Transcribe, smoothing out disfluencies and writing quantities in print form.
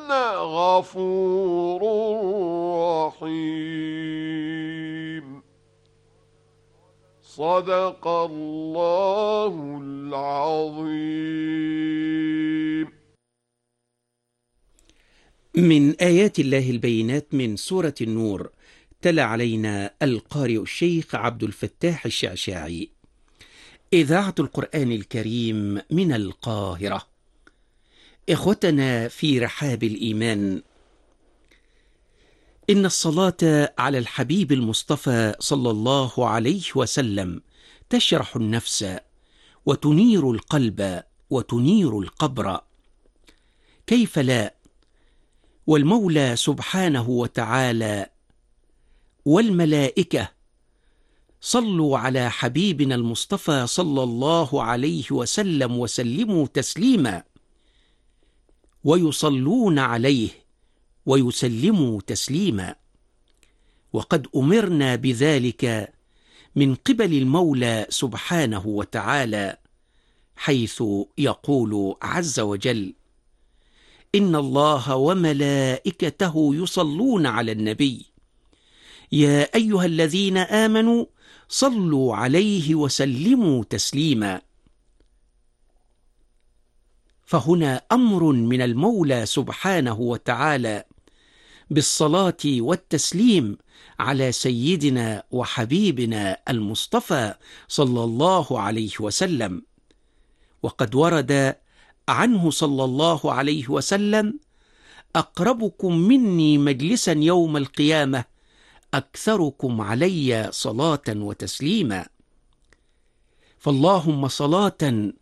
غفور رحيم. صدق الله العظيم. من آيات الله البينات من سورة النور. تلا علينا القارئ الشيخ عبد الفتاح الشعشاعي. إذاعة القرآن الكريم من القاهرة. إخوتنا في رحاب الإيمان، إن الصلاة على الحبيب المصطفى صلى الله عليه وسلم تشرح النفس وتنير القلب وتنير القبر. كيف لا؟ والمولى سبحانه وتعالى والملائكة صلوا على حبيبنا المصطفى صلى الله عليه وسلم وسلموا تسليما، ويصلون عليه ويسلموا تسليما. وقد أمرنا بذلك من قبل المولى سبحانه وتعالى، حيث يقول عز وجل: إن الله وملائكته يصلون على النبي يا أيها الذين آمنوا صلوا عليه وسلموا تسليما. فهنا أمر من المولى سبحانه وتعالى بالصلاة والتسليم على سيدنا وحبيبنا المصطفى صلى الله عليه وسلم. وقد ورد عنه صلى الله عليه وسلم: أقربكم مني مجلسا يوم القيامة أكثركم علي صلاة وتسليما. فاللهم صلاة